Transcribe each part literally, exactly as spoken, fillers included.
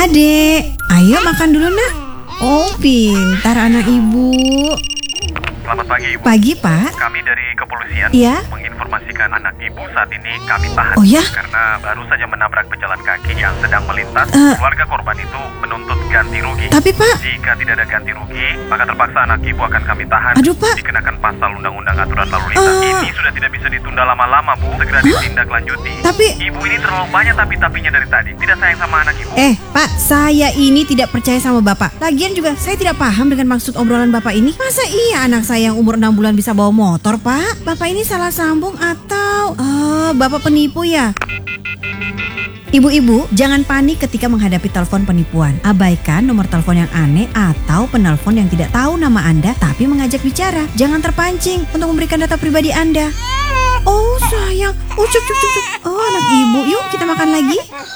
Dek, ayo makan dulu nak. Oh, pintar anak ibu. Selamat pagi, Ibu. Pagi, Pak. Kami dari kepolisian Iya. menginformasikan anak Ibu saat ini kami tahan. Oh ya? Karena baru saja menabrak pejalan kaki yang sedang melintas. Uh, Keluarga korban itu menuntut ganti rugi. Tapi, Pak. Jika tidak ada ganti rugi, maka terpaksa anak Ibu akan kami tahan. Aduh, Pak. Dikenakan pasal Undang-Undang Aturan Lalu Lintas. Uh, Ini sudah tidak bisa ditunda lama-lama, Bu. Segera ditindaklanjuti. Tapi... Ibu ini terlalu banyak tapi-tapinya dari tadi. Tidak sayang sama anak Ibu. Eh, Pak, saya ini tidak percaya sama Bapak. Lagian juga saya tidak paham dengan maksud obrolan Bapak ini. Masa iya anak saya yang umur enam bulan bisa bawa motor, Pak? Bapak ini salah sambung atau... Oh, Bapak penipu ya? Ibu-ibu, jangan panik ketika menghadapi telepon penipuan. Abaikan nomor telepon yang aneh atau penelpon yang tidak tahu nama Anda tapi mengajak bicara. Jangan terpancing untuk memberikan data pribadi Anda. Oh, sayang. Oh, cuk, cuk, cuk, cuk. Oh, anak ibu. Yuk, kita makan lagi.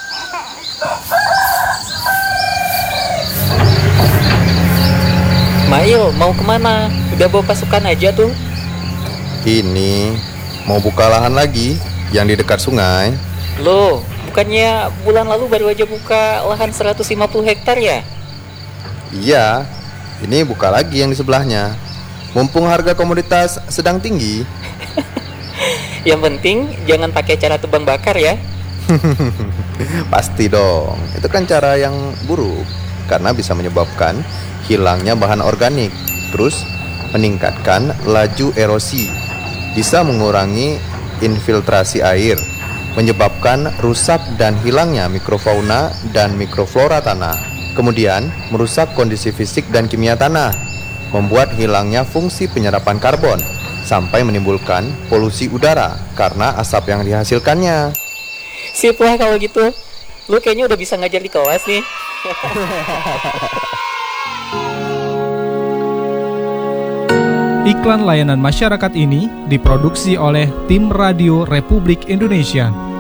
Mail, mau kemana? Udah bawa pasukan aja tuh? Ini mau buka lahan lagi yang di dekat sungai. Loh, bukannya bulan lalu baru aja buka lahan seratus lima puluh hektar ya? Iya, ini buka lagi yang di sebelahnya. Mumpung harga komoditas sedang tinggi. Yang penting jangan pakai cara tebang bakar ya. Pasti dong, itu kan cara yang buruk karena bisa menyebabkan hilangnya bahan organik, terus meningkatkan laju erosi, bisa mengurangi infiltrasi air, menyebabkan rusak dan hilangnya mikrofauna dan mikroflora tanah, kemudian merusak kondisi fisik dan kimia tanah, membuat hilangnya fungsi penyerapan karbon, sampai menimbulkan polusi udara karena asap yang dihasilkannya. Sip lah kalau gitu. Lu kayaknya udah bisa ngajar di kelas nih. Iklan layanan masyarakat ini diproduksi oleh Tim Radio Republik Indonesia.